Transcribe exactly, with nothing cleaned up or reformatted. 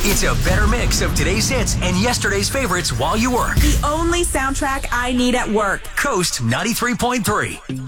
It's a better mix of today's hits and yesterday's favorites while you work. The only soundtrack I need at work. Coast ninety-three point three.